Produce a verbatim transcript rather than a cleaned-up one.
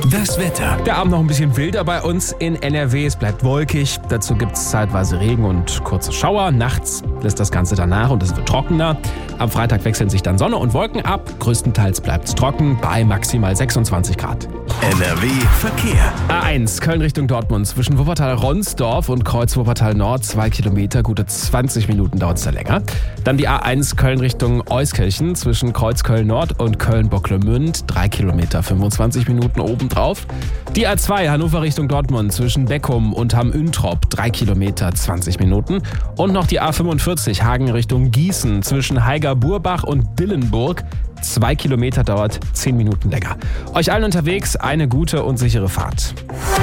Das Wetter. Der Abend noch ein bisschen wilder bei uns in N R W. Es bleibt wolkig. Dazu gibt es zeitweise Regen und kurze Schauer. Nachts lässt das Ganze danach und es wird trockener. Am Freitag wechseln sich dann Sonne und Wolken ab. Größtenteils bleibt es trocken bei maximal sechsundzwanzig Grad. N R W Verkehr. A eins, Köln Richtung Dortmund. Zwischen Wuppertal-Ronsdorf und Kreuz Wuppertal-Nord. Zwei Kilometer, gute zwanzig Minuten dauert es da länger. Dann die A eins, Köln Richtung Euskirchen. Zwischen Kreuz Köln-Nord und Köln-Bocklemünd. Drei Kilometer, fünfundzwanzig Minuten obendrauf. Die A zwei, Hannover Richtung Dortmund. Zwischen Beckum und Hamm-Üntrop. Drei Kilometer, zwanzig Minuten. Und noch die A fünfundvierzig, Hagen Richtung Gießen. Zwischen Haiger-Burbach und Dillenburg. Zwei Kilometer dauert zehn Minuten länger. Euch allen unterwegs eine gute und sichere Fahrt.